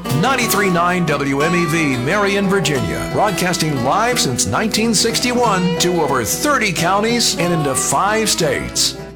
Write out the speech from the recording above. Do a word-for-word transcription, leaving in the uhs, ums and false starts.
ninety-three point nine W M E V, Marion, Virginia. Broadcasting live since nineteen sixty-one to over thirty counties and into five states.